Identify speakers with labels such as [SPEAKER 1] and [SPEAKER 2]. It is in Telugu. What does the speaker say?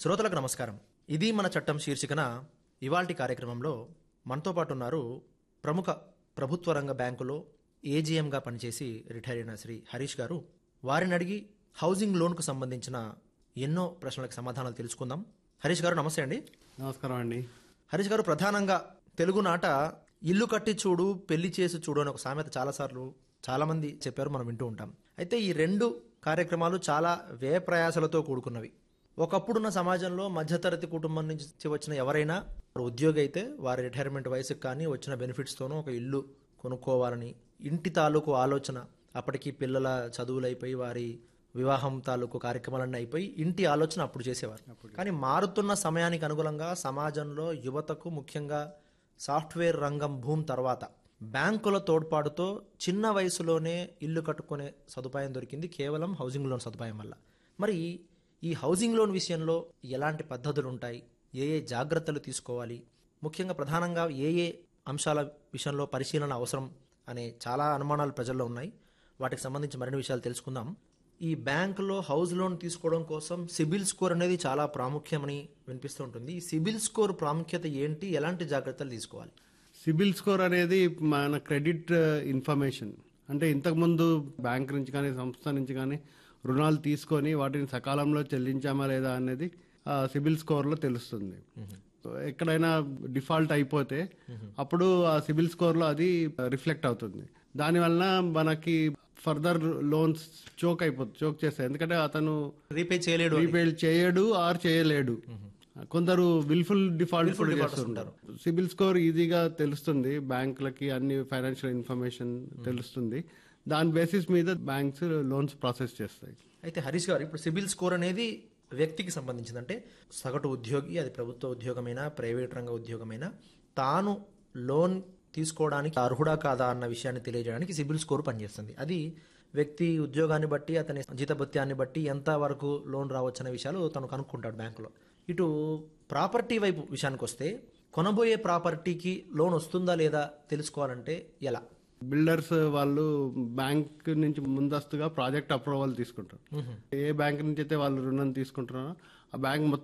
[SPEAKER 1] శ్రోతలకు నమస్కారం. ఇది మన చట్టం శీర్షికన ఇవాల్టి కార్యక్రమంలో మనతో పాటు ఉన్నారు ప్రముఖ ప్రభుత్వ రంగ బ్యాంకులో ఏజీఎంగా పనిచేసి రిటైర్ అయిన శ్రీ హరీష్ గారు. వారిని అడిగి హౌసింగ్ లోన్కు సంబంధించిన ఎన్నో ప్రశ్నలకు సమాధానాలు తెలుసుకుందాం. హరీష్ గారు నమస్తే అండి.
[SPEAKER 2] నమస్కారం అండి.
[SPEAKER 1] హరీష్ గారు, ప్రధానంగా తెలుగునాట ఇల్లు కట్టి చూడు పెళ్లి చేసి చూడు అని ఒక సామెత చాలాసార్లు చాలామంది చెప్పారు, మనం వింటూ ఉంటాం. అయితే ఈ రెండు కార్యక్రమాలు చాలా వ్యయ ప్రయాసాలతో కూడుకున్నవి. ఒకప్పుడున్న సమాజంలో మధ్యతరగతి కుటుంబం నుంచి వచ్చిన ఎవరైనా ఉద్యోగి అయితే వారి రిటైర్మెంట్ వయసుకు కానీ వచ్చిన బెనిఫిట్స్తోనూ ఒక ఇల్లు కొనుక్కోవాలని ఇంటి తాలూకు ఆలోచన, అప్పటికి పిల్లల చదువులు అయిపోయి వారి వివాహం తాలూకు కార్యక్రమాలన్నీ అయిపోయి ఇంటి ఆలోచన అప్పుడు చేసేవారు. కానీ మారుతున్న సమయానికి అనుగుణంగా సమాజంలో యువతకు, ముఖ్యంగా సాఫ్ట్వేర్ రంగం భూమి తర్వాత బ్యాంకుల తోడ్పాటుతో చిన్న వయసులోనే ఇల్లు కట్టుకునే సదుపాయం దొరికింది కేవలం హౌసింగ్ లోన్ సదుపాయం వల్ల. మరి ఈ హౌసింగ్ లోన్ విషయంలో ఎలాంటి పద్ధతులు ఉంటాయి, ఏ ఏ జాగ్రత్తలు తీసుకోవాలి, ముఖ్యంగా ప్రధానంగా ఏ ఏ అంశాల విషయంలో పరిశీలన అవసరం అనే చాలా అనుమానాలు ప్రజల్లో ఉన్నాయి. వాటికి సంబంధించి మరిన్ని విషయాలు తెలుసుకుందాం. ఈ బ్యాంకులో హౌస్ లోన్ తీసుకోవడం కోసం సిబిల్ స్కోర్ అనేది చాలా ప్రాముఖ్యమని వినిపిస్తూ ఉంటుంది. ఈ సిబిల్ స్కోర్ ప్రాముఖ్యత ఏంటి, ఎలాంటి జాగ్రత్తలు తీసుకోవాలి?
[SPEAKER 2] సిబిల్ స్కోర్ అనేది మన క్రెడిట్ ఇన్ఫర్మేషన్. అంటే ఇంతకుముందు బ్యాంక్ నుంచి కానీ సంస్థ నుంచి కానీ రుణాలు తీసుకొని వాటిని సకాలంలో చెల్లించామా లేదా అనేది సిబిల్ స్కోర్ లో తెలుస్తుంది. ఎక్కడైనా డిఫాల్ట్ అయిపోతే అప్పుడు ఆ సిబిల్ స్కోర్ లో అది రిఫ్లెక్ట్ అవుతుంది. దానివల్ల మనకి ఫర్దర్ లోన్స్ చోక్ చేస్తాయి. ఎందుకంటే అతను రీపే చేయడు ఆర్ చేయలేడు. కొందరు విల్ఫుల్ డిఫాల్ట్ చేస్తుంటారు. సిబిల్ స్కోర్ ఈజీగా తెలుస్తుంది, బ్యాంకులకి అన్ని ఫైనాన్షియల్ ఇన్ఫర్మేషన్ తెలుస్తుంది. దాని బేసిస్ మీద బ్యాంక్స్ లోన్స్ ప్రాసెస్ చేస్తాయి.
[SPEAKER 1] అయితే హరీష్ గారు, ఇప్పుడు సిబిల్ స్కోర్ అనేది వ్యక్తికి సంబంధించింది. అంటే సగటు ఉద్యోగి, అది ప్రభుత్వ ఉద్యోగమైనా ప్రైవేట్ రంగ ఉద్యోగమైనా, తాను లోన్ తీసుకోవడానికి అర్హుడా కాదా అన్న విషయాన్ని తెలియజేయడానికి సిబిల్ స్కోర్ పనిచేస్తుంది. అది వ్యక్తి ఉద్యోగాన్ని బట్టి, అతని జీతభత్యాన్ని బట్టి ఎంత వరకు లోన్ రావచ్చు అనే విషయాలు తను కనుక్కుంటాడు బ్యాంకులో. ఇటు ప్రాపర్టీ వైపు విషయానికి వస్తే, కొనబోయే ప్రాపర్టీకి లోన్ వస్తుందా లేదా తెలుసుకోవాలంటే ఎలా?
[SPEAKER 2] బిల్డర్స్ వాళ్ళు బ్యాంక్ నుంచి ముందస్తుగా ప్రాజెక్ట్ అప్రూవల్ తీసుకుంటారు. ఏ బ్యాంక్ నుంచి అయితే వాళ్ళు రుణం తీసుకుంటారో ఆ బ్యాంక్